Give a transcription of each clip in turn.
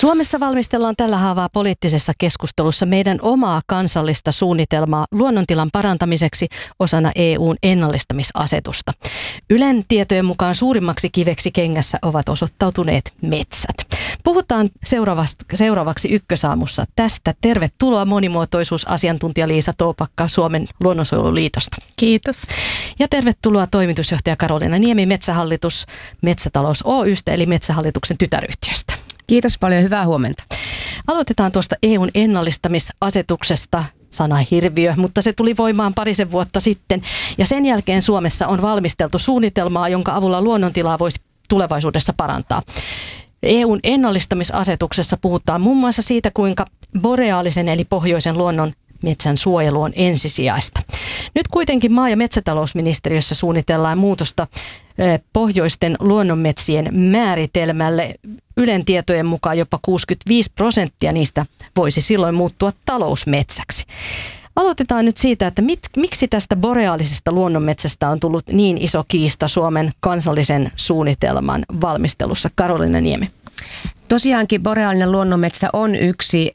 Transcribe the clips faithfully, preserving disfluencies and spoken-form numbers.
Suomessa valmistellaan tällä haavaa poliittisessa keskustelussa meidän omaa kansallista suunnitelmaa luonnontilan parantamiseksi osana E U:n ennallistamisasetusta. Ylen tietojen mukaan suurimmaksi kiveksi kengässä ovat osoittautuneet metsät. Puhutaan seuraavaksi Ykkösaamussa tästä. Tervetuloa monimuotoisuusasiantuntija Liisa Toopakka Suomen luonnonsuojeluliitosta. Kiitos. Ja tervetuloa toimitusjohtaja Karoliina Niemi Metsähallitus Metsätalous Oy:stä eli Metsähallituksen tytäryhtiöstä. Kiitos paljon, hyvää huomenta. Aloitetaan tuosta E U:n ennallistamisasetuksesta, sana hirviö, mutta se tuli voimaan parisen vuotta sitten. Ja sen jälkeen Suomessa on valmisteltu suunnitelmaa, jonka avulla luonnontilaa voisi tulevaisuudessa parantaa. E U:n ennallistamisasetuksessa puhutaan muun muassa siitä, kuinka boreaalisen eli pohjoisen luonnon metsän suojelu on ensisijaista. Nyt kuitenkin maa- ja metsätalousministeriössä suunnitellaan muutosta pohjoisten luonnonmetsien määritelmälle. Ylen tietojen mukaan jopa kuusikymmentäviisi prosenttia niistä voisi silloin muuttua talousmetsäksi. Aloitetaan nyt siitä, että mit, miksi tästä boreaalisesta luonnonmetsästä on tullut niin iso kiista Suomen kansallisen suunnitelman valmistelussa. Karoliina Niemi. Tosiaankin boreaalinen luonnonmetsä on yksi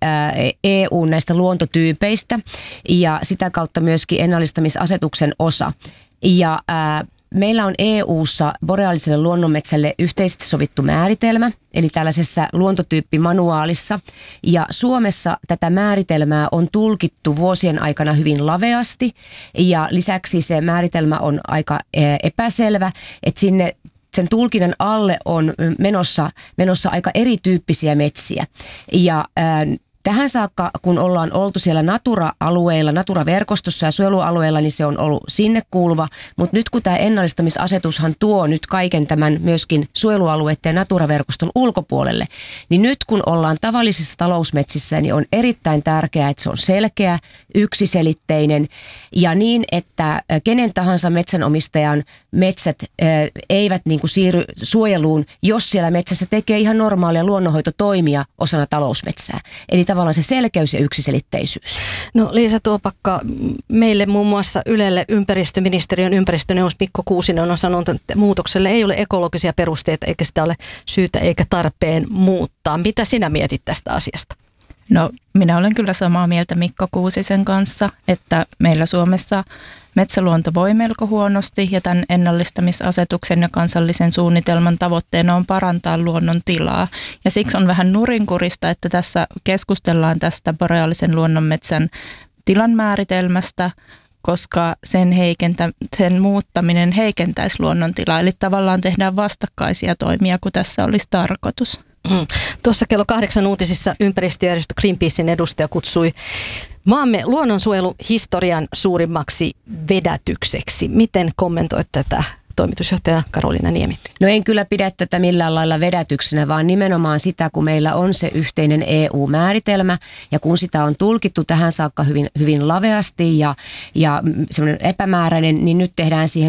E U:n näistä luontotyypeistä ja sitä kautta myöskin ennallistamisasetuksen osa. Ja ää, meillä on E U:ssa boreaaliselle luonnonmetsälle yhteisesti sovittu määritelmä, eli tällaisessa luontotyyppimanuaalissa. Ja Suomessa tätä määritelmää on tulkittu vuosien aikana hyvin laveasti ja lisäksi se määritelmä on aika epäselvä, että sinne sen tulkinnan alle on menossa, menossa aika erityyppisiä metsiä. Ja ää, tähän saakka, kun ollaan oltu siellä Natura-alueilla, Natura-verkostossa ja suojelualueilla, niin se on ollut sinne kuuluva. Mutta nyt kun tämä ennallistamisasetushan tuo nyt kaiken tämän myöskin suojelualueiden ja Natura-verkoston ulkopuolelle, niin nyt kun ollaan tavallisissa talousmetsissä, niin on erittäin tärkeää, että se on selkeä, yksiselitteinen ja niin, että kenen tahansa metsänomistajan metsät eivät niin kuin siirry suojeluun, jos siellä metsässä tekee ihan normaalia luonnonhoitotoimia osana talousmetsää. Eli tavallaan se selkeys ja yksiselitteisyys. No Liisa Toopakka, meille muun muassa Ylelle ympäristöministeriön ympäristöneuvos Mikko Kuusinen on sanonut, että muutokselle ei ole ekologisia perusteita eikä sitä ole syytä eikä tarpeen muuttaa. Mitä sinä mietit tästä asiasta? No minä olen kyllä samaa mieltä Mikko Kuusisen kanssa, että meillä Suomessa metsäluonto voi melko huonosti ja tämän ennallistamisasetuksen ja kansallisen suunnitelman tavoitteena on parantaa luonnon tilaa. Ja siksi on vähän nurinkurista, että tässä keskustellaan tästä boreaalisen luonnonmetsän tilan määritelmästä, koska sen, heikentä, sen muuttaminen heikentäisi luonnon tilaa. Eli tavallaan tehdään vastakkaisia toimia, kun tässä olisi tarkoitus. Hmm. Tuossa kello kahdeksan uutisissa ympäristöjärjestö Greenpeacein edustaja kutsui maamme luonnonsuojeluhistorian suurimmaksi vedätykseksi. Miten kommentoit tätä, toimitusjohtaja Karoliina Niemi? No en kyllä pidä tätä millään lailla vedätyksenä, vaan nimenomaan sitä, kun meillä on se yhteinen E U-määritelmä ja kun sitä on tulkittu tähän saakka hyvin, hyvin laveasti ja, ja semmoinen epämääräinen, niin nyt tehdään siihen